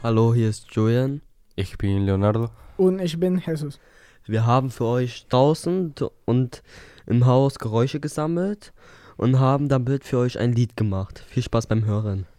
Hallo, hier ist Julian. Ich bin Leonardo. Und ich bin Jesus. Wir haben für euch draußen und im Haus Geräusche gesammelt und haben damit für euch ein Lied gemacht. Viel Spaß beim Hören.